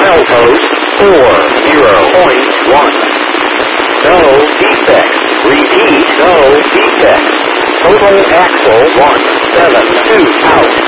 Milepost 40.1. No defects. Repeat, no defects. Total axle 172 out.